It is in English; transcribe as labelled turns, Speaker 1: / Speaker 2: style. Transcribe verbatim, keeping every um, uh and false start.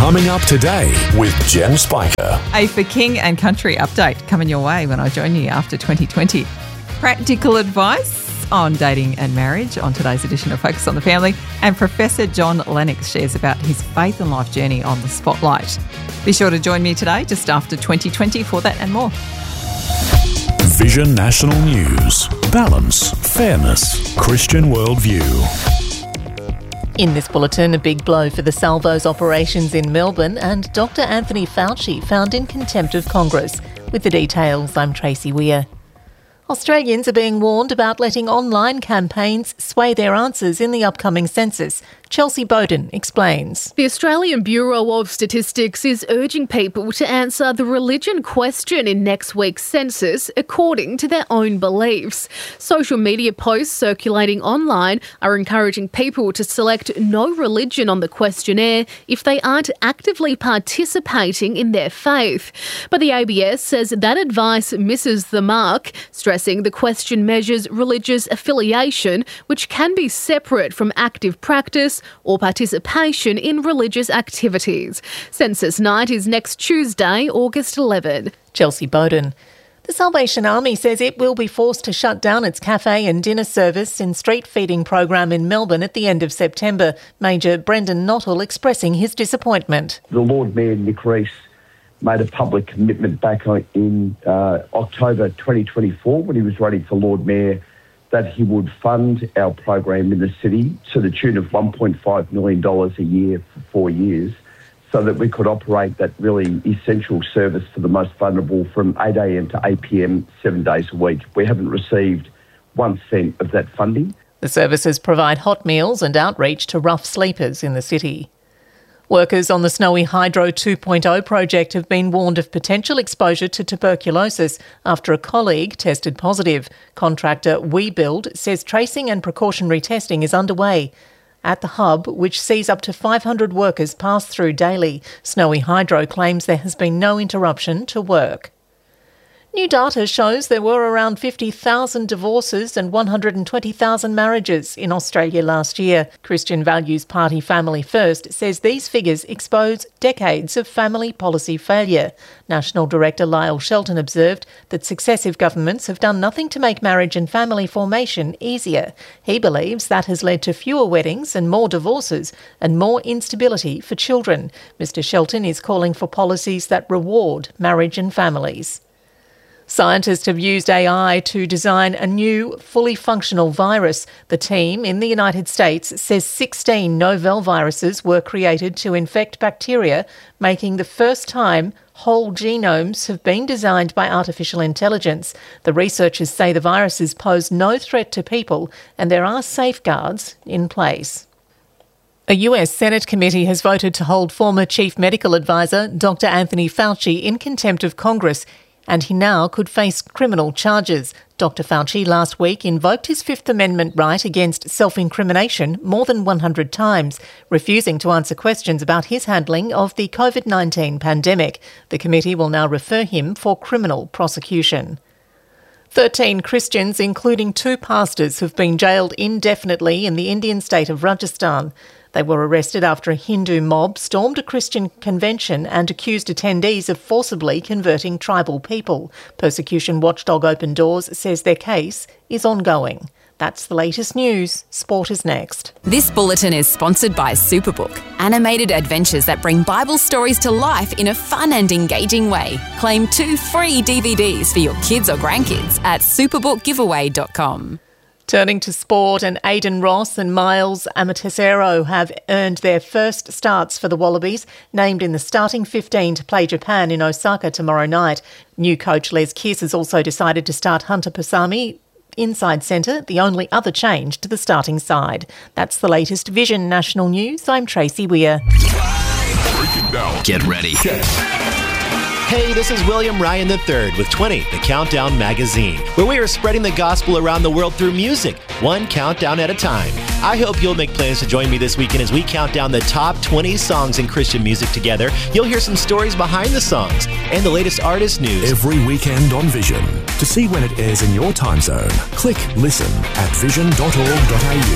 Speaker 1: Coming up today with Jen Spiker.
Speaker 2: A For King and Country update coming your way when I join you after twenty twenty. Practical advice on dating and marriage on today's edition of Focus on the Family. And Professor John Lennox shares about his faith and life journey on the Spotlight. Be sure to join me today just after twenty twenty for that and more.
Speaker 1: Vision National News. Balance, fairness, Christian worldview.
Speaker 3: In this bulletin, a big blow for the Salvos operations in Melbourne and Doctor Anthony Fauci found in contempt of Congress. With the details, I'm Tracy Weir. Australians are being warned about letting online campaigns sway their answers in the upcoming census. Chelsea Bowden explains.
Speaker 4: The Australian Bureau of Statistics is urging people to answer the religion question in next week's census according to their own beliefs. Social media posts circulating online are encouraging people to select no religion on the questionnaire if they aren't actively participating in their faith. But the A B S says that advice misses the mark, stressing the question measures religious affiliation, which can be separate from active practice or participation in religious activities. Census night is next Tuesday, August eleventh.
Speaker 3: Chelsea Bowden. The Salvation Army says it will be forced to shut down its cafe and dinner service and street feeding program in Melbourne at the end of September. Major Brendan Nottle expressing his disappointment.
Speaker 5: The Lord Mayor, Nick Rees, made a public commitment back in uh, October twenty twenty-four when he was running for Lord Mayor that he would fund our program in the city to the tune of one point five million dollars a year for four years so that we could operate that really essential service for the most vulnerable from eight a.m. to eight p.m, seven days a week. We haven't received one cent of that funding.
Speaker 3: The services provide hot meals and outreach to rough sleepers in the city. Workers on the Snowy Hydro two point oh project have been warned of potential exposure to tuberculosis after a colleague tested positive. Contractor WeBuild says tracing and precautionary testing is underway. At the hub, which sees up to five hundred workers pass through daily, Snowy Hydro claims there has been no interruption to work. New data shows there were around fifty thousand divorces and one hundred twenty thousand marriages in Australia last year. Christian Values Party Family First says these figures expose decades of family policy failure. National Director Lyle Shelton observed that successive governments have done nothing to make marriage and family formation easier. He believes that has led to fewer weddings and more divorces and more instability for children. Mister Shelton is calling for policies that reward marriage and families. Scientists have used A I to design a new, fully functional virus. The team in the United States says sixteen novel viruses were created to infect bacteria, making the first time whole genomes have been designed by artificial intelligence. The researchers say the viruses pose no threat to people and there are safeguards in place. A U S Senate committee has voted to hold former Chief Medical Advisor Doctor Anthony Fauci in contempt of Congress, and he now could face criminal charges. Doctor Fauci last week invoked his Fifth Amendment right against self-incrimination more than one hundred times, refusing to answer questions about his handling of the covid nineteen pandemic. The committee will now refer him for criminal prosecution. Thirteen Christians, including two pastors, have been jailed indefinitely in the Indian state of Rajasthan. They were arrested after a Hindu mob stormed a Christian convention and accused attendees of forcibly converting tribal people. Persecution watchdog Open Doors says their case is ongoing. That's the latest news. Sport is next.
Speaker 6: This bulletin is sponsored by Superbook, animated adventures that bring Bible stories to life in a fun and engaging way. Claim two free D V Ds for your kids or grandkids at superbook giveaway dot com.
Speaker 3: Turning to sport, and Aidan Ross and Miles Amatesero have earned their first starts for the Wallabies, named in the starting fifteen to play Japan in Osaka tomorrow night. New coach Les Kiss has also decided to start Hunter Pasami inside centre, the only other change to the starting side. That's the latest Vision National News. I'm Tracy Weir.
Speaker 1: Get ready.
Speaker 7: Hey, this is William Ryan the third with twenty, the Countdown Magazine, where we are spreading the gospel around the world through music, one countdown at a time. I hope you'll make plans to join me this weekend as we count down the top twenty songs in Christian music together. You'll hear some stories behind the songs and the latest artist news.
Speaker 1: Every weekend on Vision. To see when it airs in your time zone, click listen at vision dot org dot a u.